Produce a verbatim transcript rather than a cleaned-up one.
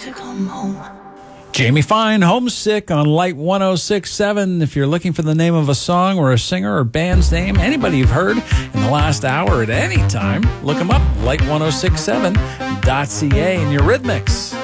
to come home. Jamie Fine, Homesick on Light one oh six point seven. If you're looking for the name of a song or a singer or band's name, anybody you've heard in the last hour at any time, look them up, light ten sixty-seven dot c a in your Rhythmix.